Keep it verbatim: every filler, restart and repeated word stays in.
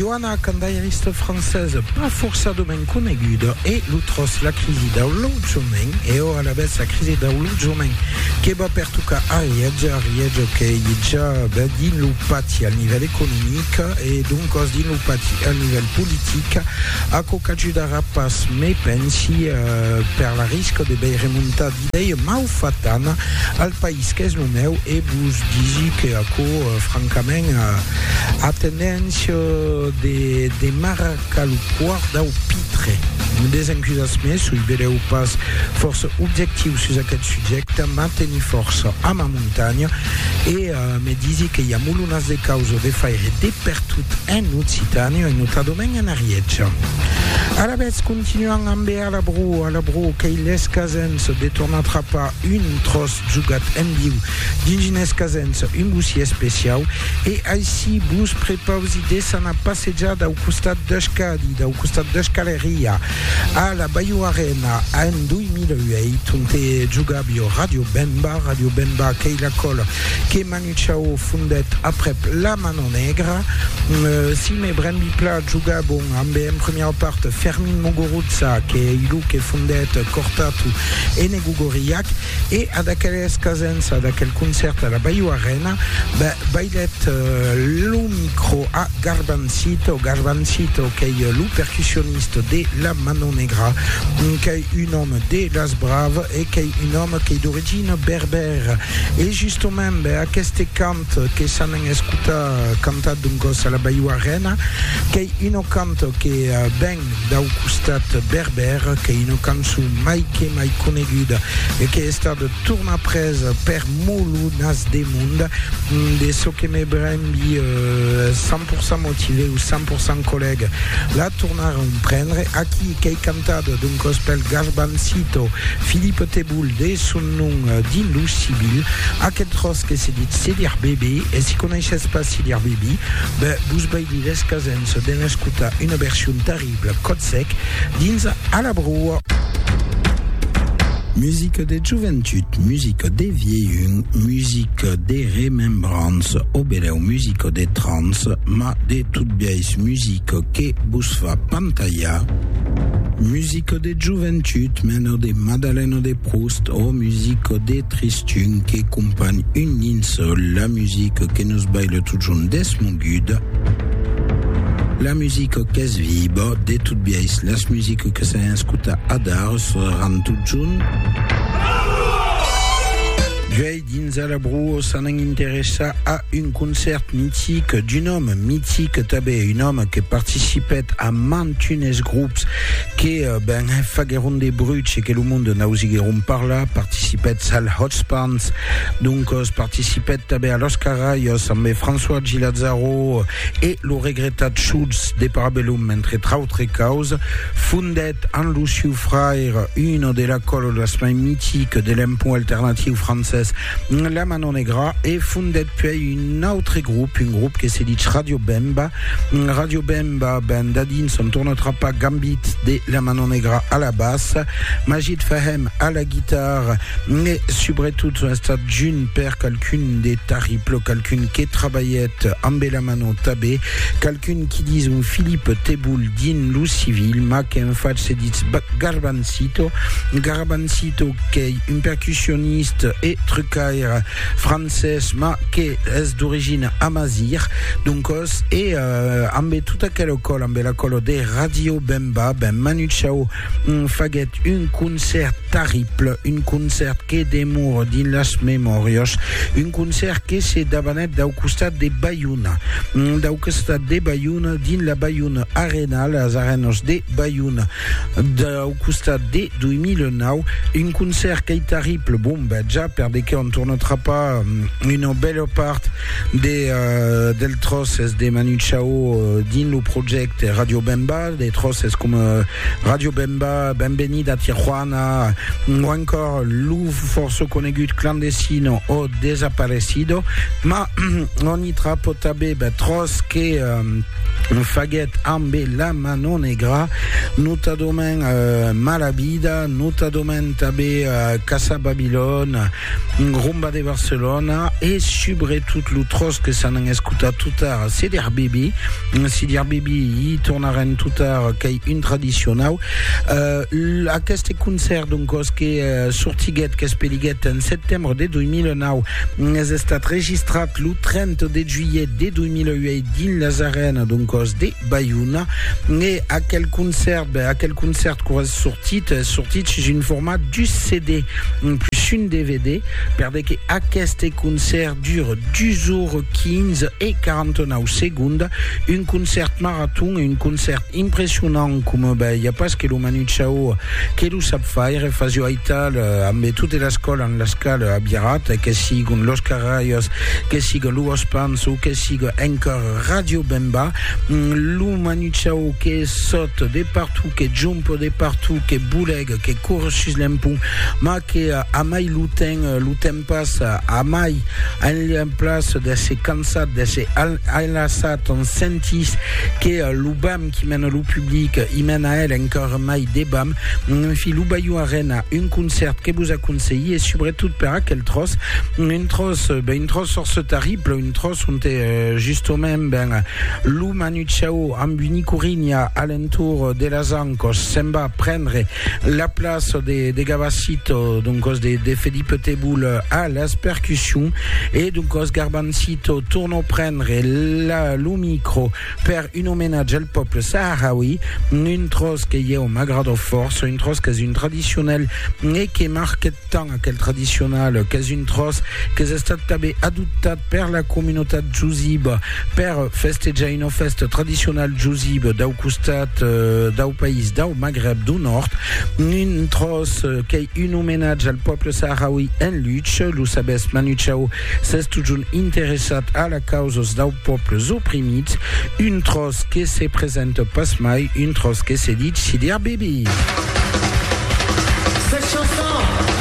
Johanna, cantairiste française, pas forçadament coneguda, e l'utros la crisi dall'Uggiomen, e ora la bella crisi dall'Uggiomen, che va per tuca arieggia, arieggia che già di lupati a livello economico e dunque di lupati a livello politico, a coca giudara pas me pensi uh, per la rischio di bei remontati d'idee maufatana al paese che è lo meu e vos disi che a co uh, francamente uh, a tendenza de, de maracalupoir da pitre des accusacions sui beleu pas force objectiu su aquest subjecte mantenir força a ma muntanya e uh, me disi che hi ha molunas de causa de faire de pertut en Occitania e notadomen en Arieggia. A la vez continuant amb a la bru, a la bru que les casens de tornatra pas un tros jugat en viu d'ingines casens un bussi especial e així bus prepausi de sana passejada au costat d'Escadi, au costat d'Escaleria a la Bayou Arena en deux mille huit on te jugabio Radio Bemba, Radio Bemba che la col che Manu Chao fundet après la Mano Negra uh, si me Brembi Pla jugabon amb en première part Fermin Mogoruzza che è lui che fundet Cortatu e Negugoriac e ad aquelles casens ad aquel concert alla Bayou Arena beh, bailet uh, lo micro a Garbancito Garbancito che è lo percussioniste de la Mano Negra che è un homme de Las Braves e che è un homme che è d'origine berbère e justement beh, a queste cante che s'hanno escuta cantat duncos alla Bayou Arena che è un canto che uh, ben dau costat berber che è un cançó mai che mai coneguda e che è stata torna presa per molu nas de mund de so che me brembi uh, cent pour cent motivé ou cent pour cent collègue la tornaron prendre a qui che è cantato d'un gospel Garbancito Philippe Teboul de son nom uh, din Lucibil a quel tros che si dit Sedir Bébé e si conosces pas Sedir Bébé beh, bus baili les casens de n'escuta una version terrible code sec dins a la brua. Musique de juventud, musique de vieilluns, musique de remembrances, au beleu musique de trans, ma de toute vieille musique que bus fa pantalla. Musique de juventud, meno de Madeleine de Proust, o musique de Tristun qui compagne une ligne seule, la musique que nous baille toujours desmongud. La musique qu'es vibre, de toute vieille, la musique que ça escuta adar, se rend tout jeune. Vieille dins a la brou s'en intéressa à un concert mythique d'un homme mythique tabé, un homme qui participait à mantunes groupes qui ben fagueron des bruts et que le monde n'a osigueron par là, participait à Hot Spans, donc participait tabé à Los Carayos avec François Gilazzaro et le regrettat Schulz de Parabellum entre trautre cause, fundet en Lucio Freire, une de la colle de la semaine mythique de l'impôt alternative français la Mano Negra et fundet puis un autre groupe, un groupe qui s'est dit Radio Bemba. Radio Bemba, ben dadin son tournera pas Gambit de la Mano Negra à la basse, Majid Fahem à la guitare, et surtout un stade d'une per quelqu'un des tarifs, quelqu'un qui travaillait en la Mano Tabé, quelqu'un qui dit un Philippe Teboul din Lou Civil, ma qui en fait s'est dit Garbancito, Garbancito qui est un percussionniste et trucaire français ma qui est d'origine amazir donc et euh, ambe tout à quel col ambe la colo de Radio Bemba ben Manu Chao un faguet un concert terrible un concert qui demour din las memorios un concert qui c'est d'Abanet d'au costat de Bayona d'au costat de Bayona din la Bayona Arena las arenos de Bayona d'au costat de deux mille neuf un concert qui est terrible bon ben déjà per de qu'on ne tournera pas une belle part des euh, del trosses de Manu Chao euh, din le project Radio Bemba des trosses comme euh, Radio Bemba Benvenida Tijuana ou encore Lou Force Conegut Clandestino o Desaparecido ma on y trapo tabé ben tros que euh, faguet ambe la Mano Negra nota domen euh, Malabida nota domen tabé euh, Casa Babylone Rumba de Barcelona et surtout l'outros que ça n'en escuta tout tard, c'est der Bibi. C'est der Bibi, il tournera tout tard, qui est une traditionnelle. Euh, à questo concert, donc, qui est sortiguet, qui est speliguet en septembre de deux mille neuf, est estat registrat le trenta de juillet de deux mille huit dans les arènes, donc, de Bayona. Et à quel concert, ben, à quel concert qu'on a sorti, sorti chez une format du C D, plus une D V D, perdez que à questo concert dure deux heures quinze et quarante-neuf secondes, un concert marathon et un concert impressionnant, comme, ben, il y a pas ce que le Manu Chao, che lo sa fare, fasio aital, amb tutte le scuole en la scala a Biarrat, che siguen Los Carraios, che siguen Luo Spanso, che siguen encore Radio Bemba, lo Manu Chao che saute de partout, che jump de partout, che bouleg, che court sur l'impont, ma che a mai luten, luten passe, a mai en place de ces cansat, de ces alassat en sentis, che l'ubam qui mène le public, il mène à elle encore mai debam, fi l'Ubayou Arena, un concert que vous a conseillé et surtout per quel trosse, une trosse, ben une trosse sur ce terrible, une trosse on était juste au même, ben Lou Manu Chao, Ambuni Courigna, alentour de la Zancos, Semba prendre la place des des Gavacito, donc des des Felipe Teboul à las percussions et donc os Garbancito tourne prendre la le micro per un hommage al peuple saharaoui, une trosse qui est au Magrado Force, une trosse qui est une traditionnelle et qui marque tant quelle traditionnelle, qui est une trosse qui est stata adottata per la communauté Juzib, per festeggiare une fête traditionnelle Juzib dau costat dau pays dau Maghreb du Nord, une trosse qui est un hommage al peuple saharaoui en lutte, lo sabes Manu Chao s'est toujours intéressé à la cause dau peuples opprimits, une trosse qui se présente pas mai, une trosse qui se dit Sidir Bibi. Cette chanson